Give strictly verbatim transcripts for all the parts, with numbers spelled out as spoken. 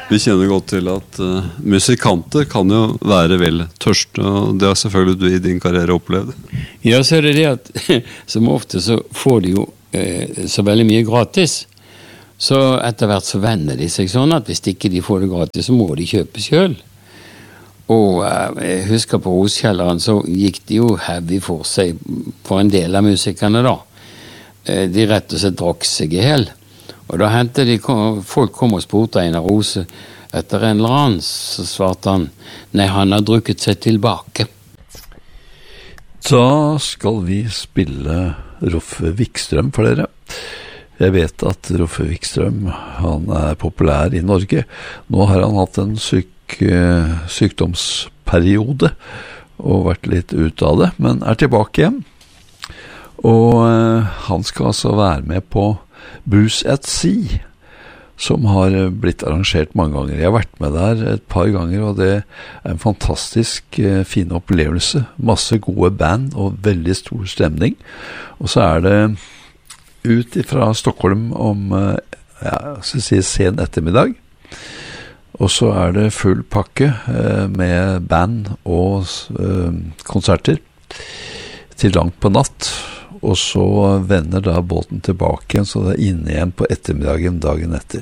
Vi kjenner godt til at uh, musikanter kan jo være vel tørste, og det har selvfølgelig du i din karriere opplevd. Ja, så er det det at som ofte så får de jo eh, så veldig mye gratis. Så etter hvert så vender de seg sånn at hvis ikke de får det gratis, så må de kjøpe selv. Og eh, jeg husker på Roskjelleren så gikk de jo heavy for seg for en del av musikerne da. Eh, de rett og slett drakk seg i hel. Og da hentet de, folk kom og spurte Einar Rose etter en eller annen, så svarte han, nei, han har drukket seg tilbake. Da skal vi spille Roffe Wikstrøm for dere. Jeg vet at Roffe Wikstrøm, han er populær i Norge. Nå har han hatt en syk, sykdomsperiode og vært litt ut av det, men er tilbake igjen. Og han skal altså være med på Blues at Sea, som har blitt arrangert mange ganger. Jeg har vært med der et par ganger, og det er en fantastisk eh, fin opplevelse. Masse gode band og veldig stor stemning. Og så er det ut fra Stockholm om eh, ja, så å si sen ettermiddag. Og så er det full pakke eh, med band og eh, konserter til langt på natt. Og så vender da båten tilbake igjen, så det er inne igjen på ettermiddagen dagen etter.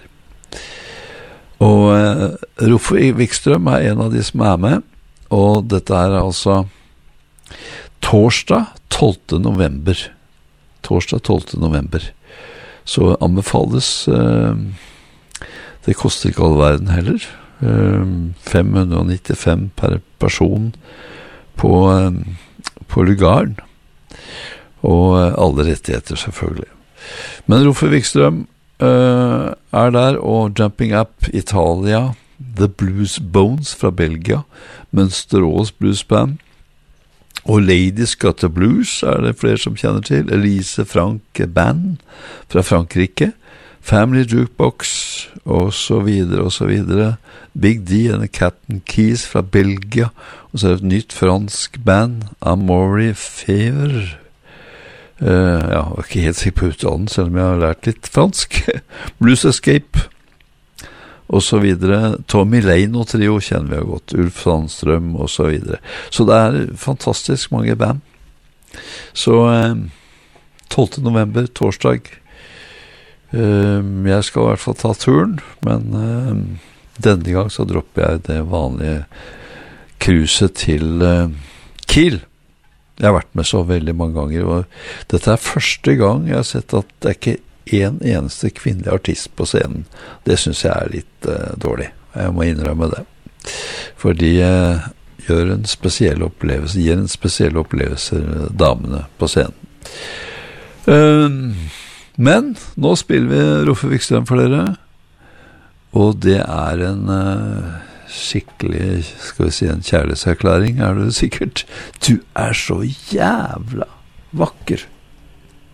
Og eh, Roffe Wikstrøm er en av de som er med, og dette er altså torsdag tolvte november. Torsdag tolvte november. Så anbefales, eh, det koster ikke all verden heller, eh, fem hundre nittifem per person på, eh, på lugaren. Og alle rettigheter selvfølgelig. Men Roffe Wikstrøm uh, er der, og Jumping Up Italia, The Blues Bones fra Belgia, Mønsterås Blues Band, og Ladies Got the Blues er det flere som kjenner til, Elise Frank Band fra Frankrike, Family Jukebox, og så videre, og så videre, Big D and the Captain Keys fra Belgia, og så er det et nytt fransk band, Amaury Fever. Uh, ja, jeg var ikke helt sikker på uttalen, selv om jeg har lært litt fransk. Blues Escape, og så videre. Tommy Lane og Trio kjenner vi jo godt, Ulf Sandstrøm, og så videre. Så det er fantastisk mange band. Så uh, tolvte november, torsdag. Uh, jeg skal i hvert fall ta turen, men uh, denne gang så dropper jeg det vanlige cruiset til uh, Kiel. Jeg har vært med så veldig mange ganger, og dette er første gang jeg har sett at det er ikke en eneste kvinnelig artist på scenen. Det synes jeg er litt uh, dårlig. Jeg må innrømme det. For de uh, gjør en spesiell opplevelse, gir en spesiell opplevelse damene på scenen. Uh, men nå spiller vi Roffe Wikstrøm for dere, og det er en... Uh, skikkelig, skal vi si, en kjærlighetserklæring, er det sikkert. Du er så jævla vakker.